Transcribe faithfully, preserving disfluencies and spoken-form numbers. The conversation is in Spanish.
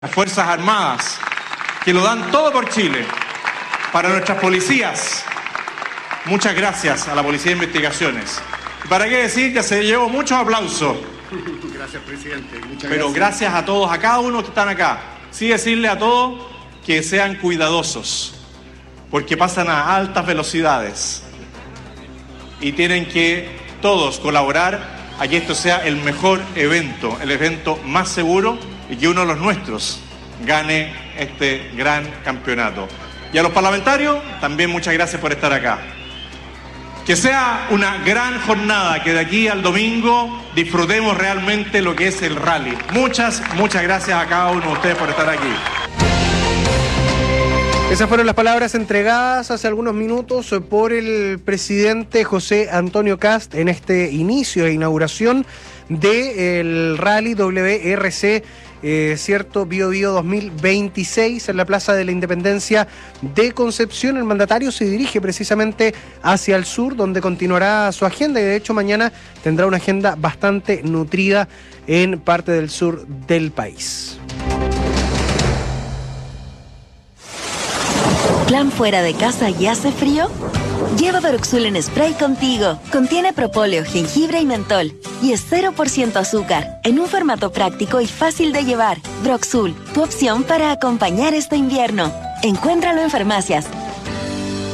las Fuerzas Armadas, que lo dan todo por Chile, para nuestras policías. Muchas gracias a la Policía de Investigaciones. ¿Para qué decir que se llevó muchos aplausos? Gracias, presidente. Muchas Pero gracias. gracias a todos, a cada uno que están acá. Sí decirle a todos que sean cuidadosos, porque pasan a altas velocidades y tienen que todos colaborar a que esto sea el mejor evento, el evento más seguro, y que uno de los nuestros gane este gran campeonato. Y a los parlamentarios, también muchas gracias por estar acá. Que sea una gran jornada, que de aquí al domingo disfrutemos realmente lo que es el rally. Muchas, muchas gracias a cada uno de ustedes por estar aquí. Esas fueron las palabras entregadas hace algunos minutos por el presidente José Antonio Kast en este inicio e inauguración del Rally W R C, eh, cierto, Bio Bio dos mil veintiséis en la Plaza de la Independencia de Concepción. El mandatario se dirige precisamente hacia el sur, donde continuará su agenda, y de hecho mañana tendrá una agenda bastante nutrida en parte del sur del país. ¿Plan fuera de casa y hace frío? Lleva Broxul en spray contigo. Contiene propóleo, jengibre y mentol. Y es cero por ciento azúcar, en un formato práctico y fácil de llevar. Broxul, tu opción para acompañar este invierno. Encuéntralo en farmacias